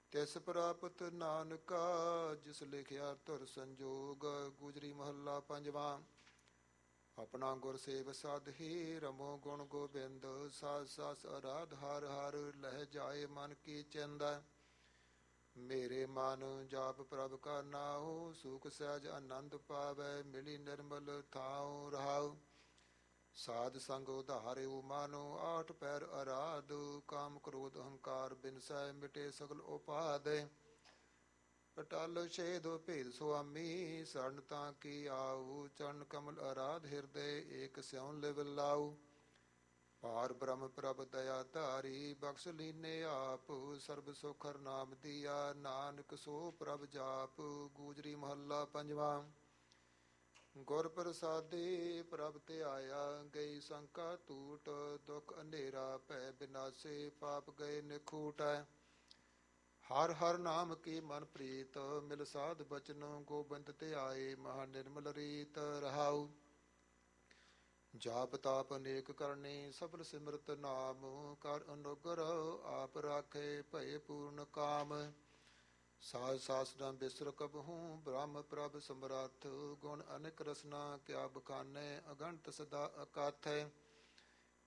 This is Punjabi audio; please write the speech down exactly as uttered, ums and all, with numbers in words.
ਤਿਸ ਪ੍ਰਾਪਤ ਨਾਨਕਾ ਜਿਸ ਲਿਖਿਆ ਧੁਰ ਸੰਜੋਗ। ਗੁਜਰੀ ਮਹੱਲਾ ਪੰਜਵਾਂ। ਆਪਣਾ ਗੁਰ ਸੇਵ ਸਾਧੀ ਰਮੋ ਗੁਣ ਗੋਬਿੰਦ। ਸਾਸ ਸਾਸ ਅਰਾਧ ਹਰ ਹਰ ਲਹਿ ਜਾਏ ਮਨ ਕੀ ਚਿੰਦ। ਮੇਰੇ ਮਨ ਜਾਪ ਪ੍ਰਭ ਕਾ ਨਾਉ ਸੁਖ ਸਹਿਜ ਆਨੰਦ ਪਾਵੈ। ਮਿਲੀ ਨਿਰਮਲ ਥਾਉ ਰਹਾਉ ਸਾਧ ਸੰਗ ਉਧਾਰਿਉ ਮਾਨੋ। ਆਠ ਪੈਰ ਅਰਾਧ ਕਾਮ ਕ੍ਰੋਧ ਅਹੰਕਾਰ ਬਿਨਸੈ ਮਿਟੇ ਸਗਲ ਉਪਾਦ। ਅਟਲ ਛੇਦ ਭੇਦ ਸੁਆਮੀ ਸਰਨ ਤਾਂ ਕੀ ਆਉ। ਚਰਨ ਕਮਲ ਅਰਾਧ ਹਿਰਦੇ ਏਕ ਸਿਉ ਲਿਵ ਲਾਉ। ਪਾਰ ਬ੍ਰਹਮ ਪ੍ਰਭ ਦਇਆ ਧਾਰੀ ਬਖਸ਼ ਲੀਨੇ ਆਪ। ਸਰਬ ਸੁਖ ਹਰਿ ਨਾਮ ਦੀਆ ਨਾਨਕ ਸੋ ਪ੍ਰਭ ਜਾਪ। ਗੂਜਰੀ ਮਹੱਲਾ ਪੰਜਵਾਂ। ਗੁਰ ਪ੍ਰਸਾਦੇ ਪ੍ਰਭ ਤੇ ਆਇਆ ਗਈ ਸੰਕਾ ਟੂਟ। ਦੁਖ ਅੰਧੇਰਾ ਭੈ ਬਿਨਾਸੇ ਪਾਪ ਗਏ ਨਿਖੂਟੈ। ਹਰ ਹਰ ਨਾਮ ਕੀ ਮਨ ਪ੍ਰੀਤ ਮਿਲ ਸਾਧ ਬਚਨ। ਗੋਬਿੰਦ ਤੇ ਆਏ ਮਹਾ ਨਿਰਮਲ ਰੀਤ ਰਹਾਉ। ਜਾਪ ਤਾਪ ਅਨੇਕ ਕਰਨੇ ਸਫਲ ਸਿਮਰਤ ਨਾਮ। ਕਰ ਅਨੁਗ੍ਰਹ ਆਪ ਰਾਖੇ ਭਏ ਪੂਰਨ ਕਾਮ। ਸਾਜ ਸਾਸ ਨ ਬਿਸਰ ਕਬਹੂ ਬ੍ਰਹਮ ਪ੍ਰਭ ਸਮਰੱਥ। ਗੁਣ ਅਨੇਕ ਰਸਨਾ ਕਿਆ ਬਖਾਨੇ ਅਗਣਤ ਸਦਾ ਅਕਥ।